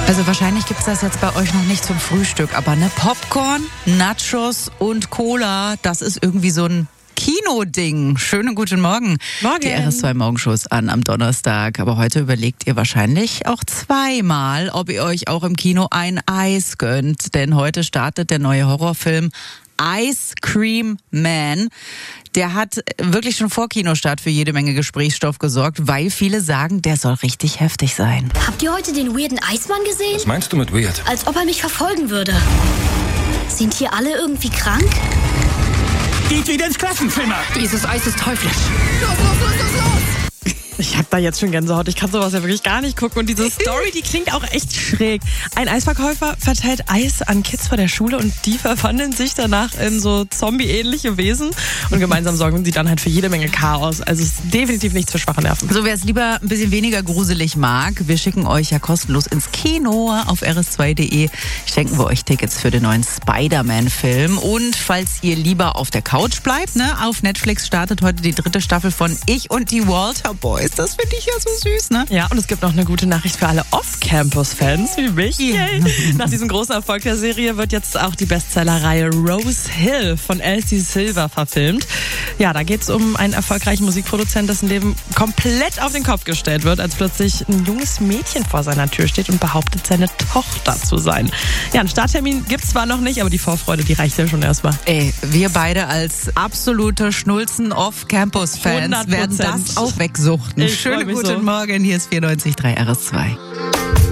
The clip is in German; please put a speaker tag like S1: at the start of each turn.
S1: Also wahrscheinlich gibt's das jetzt bei euch noch nicht zum Frühstück, aber ne, Popcorn, Nachos und Cola, das ist irgendwie so ein Kinoding. Schönen guten Morgen.
S2: Morgen.
S1: Die RS2 Morgenshows an am Donnerstag. Aber heute überlegt ihr wahrscheinlich auch zweimal, ob ihr euch auch im Kino ein Eis gönnt. Denn heute startet der neue Horrorfilm Ice Cream Man. Der hat wirklich schon vor Kinostart für jede Menge Gesprächsstoff gesorgt, weil viele sagen, der soll richtig heftig sein.
S3: Habt ihr heute den weirden Eismann gesehen?
S4: Was meinst du mit weird?
S3: Als ob er mich verfolgen würde. Sind hier alle irgendwie krank?
S5: Geht wieder ins Klassenzimmer.
S6: Dieses Eis ist teuflisch.
S3: Los!
S2: Ich hab da jetzt schon Gänsehaut. Ich kann sowas ja wirklich gar nicht gucken. Und diese Story, die klingt auch echt schräg. Ein Eisverkäufer verteilt Eis an Kids vor der Schule und die verwandeln sich danach in so Zombie-ähnliche Wesen. Und gemeinsam sorgen sie dann halt für jede Menge Chaos. Also es ist definitiv nichts für schwache Nerven.
S1: So, wer es lieber ein bisschen weniger gruselig mag, wir schicken euch ja kostenlos ins Kino auf rs2.de. Schenken wir euch Tickets für den neuen Spider-Man-Film. Und falls ihr lieber auf der Couch bleibt, ne, auf Netflix startet heute die 3. Staffel von Ich und die Walter Boys. Das finde ich ja so süß, ne?
S2: Ja, und es gibt noch eine gute Nachricht für alle Off-Campus-Fans wie mich. Yay. Nach diesem großen Erfolg der Serie wird jetzt auch die Bestsellerreihe Rose Hill von Elsie Silver verfilmt. Ja, da geht es um einen erfolgreichen Musikproduzenten, dessen Leben komplett auf den Kopf gestellt wird, als plötzlich ein junges Mädchen vor seiner Tür steht und behauptet, seine Tochter zu sein. Ja, einen Starttermin gibt's zwar noch nicht, aber die Vorfreude, die reicht ja schon erstmal.
S1: Ey, wir beide als absolute Schnulzen-Off-Campus-Fans werden das auch wegsuchten. Schönen guten Morgen, hier ist 94.3 RS2.